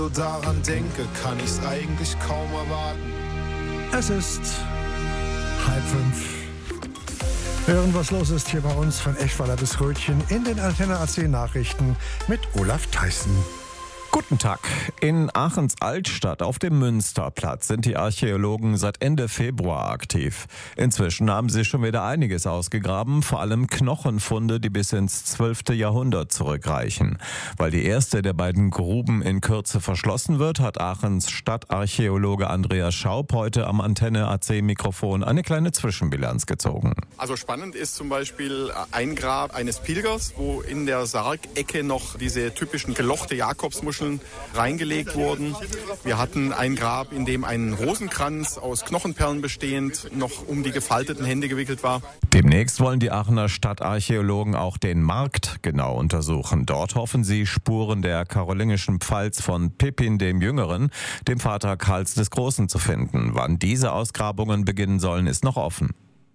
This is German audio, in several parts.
So daran denke, kann ich's eigentlich kaum erwarten. Es ist 4:30. Hören, was los ist hier bei uns von Eschweiler bis Rötchen in den Antenne AC Nachrichten mit Olaf Theissen. Guten Tag. In Aachens Altstadt auf dem Münsterplatz sind die Archäologen seit Ende Februar aktiv. Inzwischen haben sie schon wieder einiges ausgegraben, vor allem Knochenfunde, die bis ins 12. Jahrhundert zurückreichen. Weil die erste der beiden Gruben in Kürze verschlossen wird, hat Aachens Stadtarchäologe Andreas Schaub heute am Antenne AC Mikrofon eine kleine Zwischenbilanz gezogen. Also spannend ist zum Beispiel ein Grab eines Pilgers, wo in der Sargecke noch diese typischen gelochte Jakobsmuscheln reingelegt wurden. Wir hatten ein Grab, in dem ein Rosenkranz aus Knochenperlen bestehend noch um die gefalteten Hände gewickelt war. Demnächst wollen die Aachener Stadtarchäologen auch den Markt genau untersuchen. Dort hoffen sie, Spuren der karolingischen Pfalz von Pippin dem Jüngeren, dem Vater Karls des Großen, zu finden. Wann diese Ausgrabungen beginnen sollen, ist noch offen.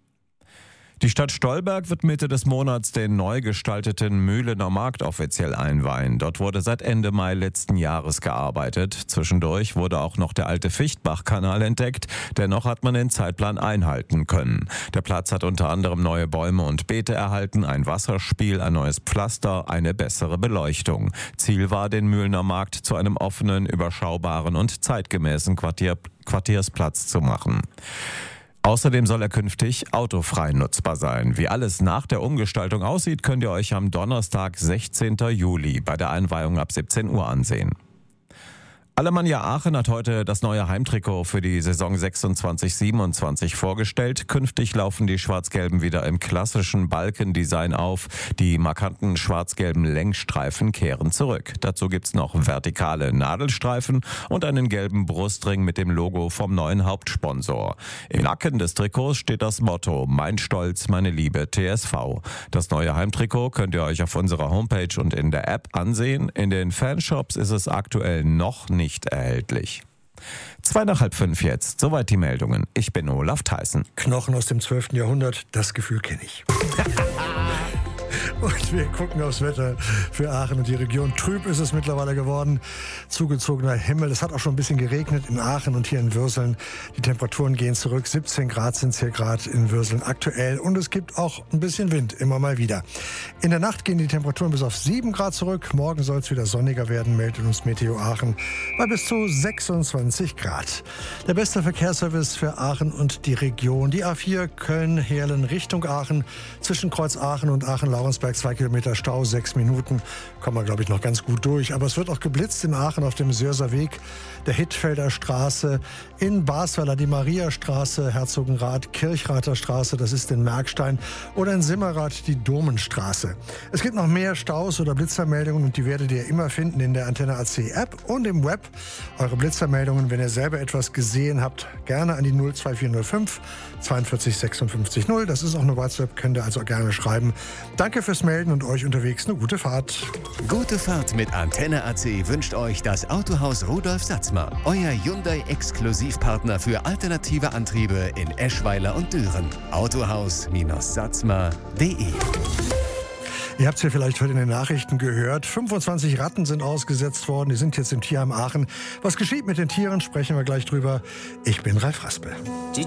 Die Stadt Stolberg wird Mitte des Monats den neu gestalteten Mühlener Markt offiziell einweihen. Dort wurde seit Ende Mai letzten Jahres gearbeitet. Zwischendurch wurde auch noch der alte Fichtbach-Kanal entdeckt. Dennoch hat man den Zeitplan einhalten können. Der Platz hat unter anderem neue Bäume und Beete erhalten, ein Wasserspiel, ein neues Pflaster, eine bessere Beleuchtung. Ziel war, den Mühlener Markt zu einem offenen, überschaubaren und zeitgemäßen Quartiersplatz zu machen. Außerdem soll er künftig autofrei nutzbar sein. Wie alles nach der Umgestaltung aussieht, könnt ihr euch am Donnerstag, 16. Juli bei der Einweihung ab 17 Uhr ansehen. Alemannia Aachen hat heute das neue Heimtrikot für die Saison 26/27 vorgestellt. Künftig laufen die Schwarz-Gelben wieder im klassischen Balkendesign auf. Die markanten schwarz-gelben Längsstreifen kehren zurück. Dazu gibt's noch vertikale Nadelstreifen und einen gelben Brustring mit dem Logo vom neuen Hauptsponsor. Im Nacken des Trikots steht das Motto: Mein Stolz, meine Liebe, TSV. Das neue Heimtrikot könnt ihr euch auf unserer Homepage und in der App ansehen. In den Fanshops ist es aktuell noch nicht erhältlich. 4:55 jetzt. Soweit die Meldungen. Ich bin Olaf Theissen. Knochen aus dem 12. Jahrhundert, das Gefühl kenne ich. Und wir gucken aufs Wetter für Aachen und die Region. Trüb ist es mittlerweile geworden. Zugezogener Himmel. Es hat auch schon ein bisschen geregnet in Aachen und hier in Würseln. Die Temperaturen gehen zurück. 17 Grad sind es hier gerade in Würseln aktuell. Und es gibt auch ein bisschen Wind, immer mal wieder. In der Nacht gehen die Temperaturen bis auf 7 Grad zurück. Morgen soll es wieder sonniger werden, meldet uns Meteo Aachen, bei bis zu 26 Grad. Der beste Verkehrsservice für Aachen und die Region. Die A4 Köln-Heerlen Richtung Aachen. Zwischen Kreuz Aachen und Aachen-Laurensberg 2 Kilometer Stau, 6 Minuten. Kommen wir, glaube ich, noch ganz gut durch. Aber es wird auch geblitzt in Aachen auf dem Sörser Weg, der Hittfelder Straße, in Basweiler die Mariastraße, Herzogenrath, Kirchrather Straße, das ist in Merkstein, oder in Simmerath die Domenstraße. Es gibt noch mehr Staus oder Blitzermeldungen und die werdet ihr immer finden in der Antenne AC App und im Web. Eure Blitzermeldungen, wenn ihr selber etwas gesehen habt, gerne an die 02405 42 56 0. Das ist auch eine WhatsApp, könnt ihr also gerne schreiben. Danke fürs Melden und euch unterwegs eine gute Fahrt. Gute Fahrt mit Antenne AC wünscht euch das Autohaus Rudolf Satzmer. Euer Hyundai-Exklusivpartner für alternative Antriebe in Eschweiler und Düren. Autohaus-satzmer.de. Ihr habt es ja vielleicht heute in den Nachrichten gehört. 25 Ratten sind ausgesetzt worden. Die sind jetzt im Tierheim Aachen. Was geschieht mit den Tieren, sprechen wir gleich drüber. Ich bin Ralf Raspel.